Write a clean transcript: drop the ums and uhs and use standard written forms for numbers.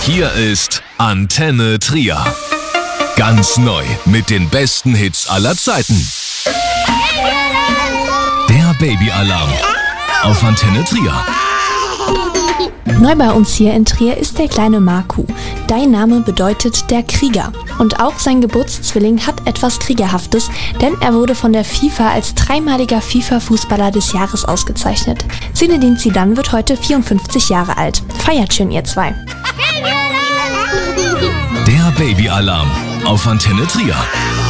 Hier ist Antenne Trier. Ganz neu mit den besten Hits aller Zeiten. Der Babyalarm auf Antenne Trier. Neu bei uns hier in Trier ist der kleine Marku. Dein Name bedeutet der Krieger. Und auch sein Geburtszwilling hat etwas Kriegerhaftes, denn er wurde von der FIFA als dreimaliger FIFA-Fußballer des Jahres ausgezeichnet. Zinedine Zidane wird heute 54 Jahre alt. Feiert schön, ihr zwei. Der Babyalarm auf Antenne Trier.